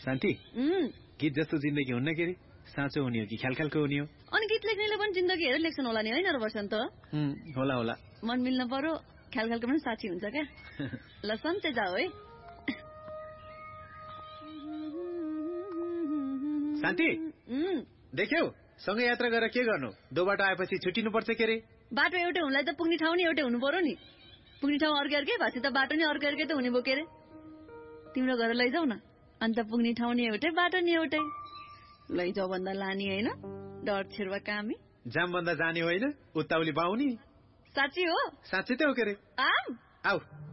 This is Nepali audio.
शान्ति गीत जस्तो जिन्दगी हुन्न के रे साँचो हुने हो कि ख्यालख्यालको हुने हो अनि गीत लेख्नेले पनि जिन्दगी हेरेर लेख्छन् होला नि हैन र बसन्त होला होला मन मिल्न पर्यो ख्यालख्यालको पनि साँची हुन्छ क्या ल सन्चै जाऊ है शान्ति देख्यौ सँगै यात्रा गरेर के गर्नु दो बाटो आएपछि छुट्टिनु पर्छ के रे बाटो एउटै हुनलाई त पुग्ने ठाउँ नि एउटै हुनु पर्यो नि पुग्ने ठाउँ अर्कै अर्कै भएपछि त बाटो नि अर्कै अर्कै त हुने भयो के रे तिम्रो घर लैजाऊ न अन्त पुग्ने ठाउँ नि एउटै बाटो नि एउटै लैजाऊ भन्दा लानी हैन डर छेर्वा कामी जाम भन्दा जाने होइन उत्ताउली बाउनी साँच्ची हो साँच्चै त हो के रे आऊ